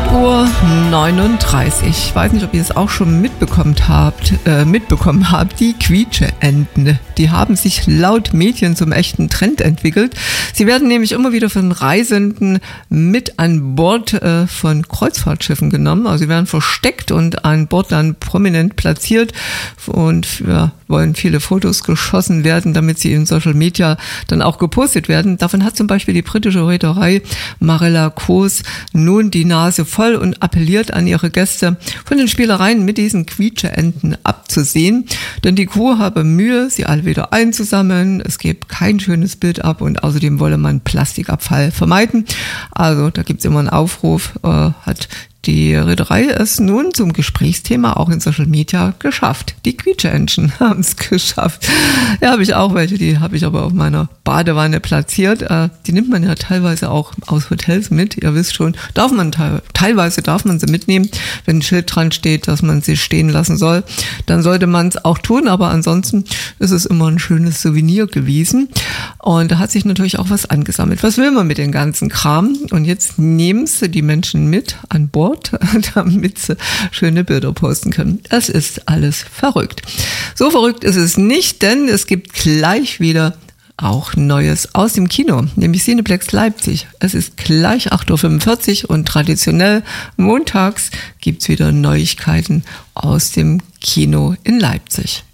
8:39 Uhr. Ich weiß nicht, ob ihr es auch schon mitbekommen habt. Die Quietscheenten, die haben sich laut Medien zum echten Trend entwickelt. Sie werden nämlich immer wieder von Reisenden mit an Bord von Kreuzfahrtschiffen genommen. Also sie werden versteckt und an Bord dann prominent platziert und wollen viele Fotos geschossen werden, damit sie in Social Media dann auch gepostet werden. Davon hat zum Beispiel die britische Reederei Marella Coast nun die Nase voll und appelliert an ihre Gäste, von den Spielereien mit diesen Quietscheenten abzusehen. Denn die Crew habe Mühe, sie alle wieder einzusammeln. Es gibt kein schönes Bild ab und außerdem wolle man Plastikabfall vermeiden. Also da gibt es immer einen Aufruf, hat die Reederei es nun zum Gesprächsthema auch in Social Media geschafft. Die Quietscheentchen haben es geschafft. Ja, habe ich auch welche, die habe ich aber auf meiner Badewanne platziert. Die nimmt man ja teilweise auch aus Hotels mit. Ihr wisst schon, teilweise darf man sie mitnehmen. Wenn ein Schild dran steht, dass man sie stehen lassen soll, dann sollte man es auch tun. Aber ansonsten ist es immer ein schönes Souvenir gewesen. Und da hat sich natürlich auch was angesammelt. Was will man mit dem ganzen Kram? Und jetzt nehmen sie die Menschen mit an Bord, damit sie schöne Bilder posten können. Es ist alles verrückt. So verrückt ist es nicht, denn es gibt gleich wieder auch Neues aus dem Kino, nämlich Cineplex Leipzig. Es ist gleich 8:45 Uhr und traditionell montags gibt es wieder Neuigkeiten aus dem Kino in Leipzig.